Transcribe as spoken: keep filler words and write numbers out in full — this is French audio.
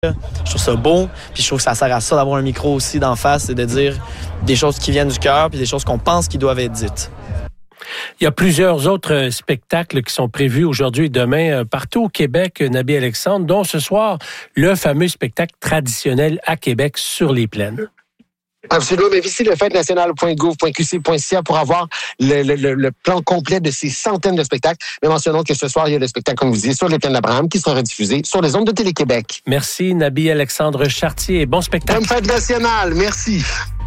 Je trouve ça beau, puis je trouve que ça sert à ça d'avoir un micro aussi d'en face et de dire des choses qui viennent du cœur puis des choses qu'on pense qui doivent être dites. Il y a plusieurs autres spectacles qui sont prévus aujourd'hui et demain partout au Québec, Nabi Alexandre, dont ce soir, le fameux spectacle traditionnel à Québec sur les plaines. Absolument, mais visitez le fête nationale point gouv point q c point c a pour avoir le, le, le plan complet de ces centaines de spectacles. Mais mentionnons que ce soir, il y a le spectacle, comme vous disiez, sur les plaines d'Abraham qui sera rediffusé sur les ondes de Télé-Québec. Merci, Nabi Alexandre Chartier. Bon spectacle. Bonne fête nationale. Merci.